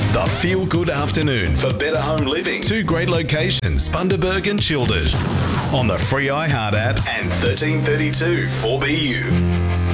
The Feel Good Afternoon for better home living. 2 great locations, Bundaberg and Childers. On the free iHeart app and 1332 4BU.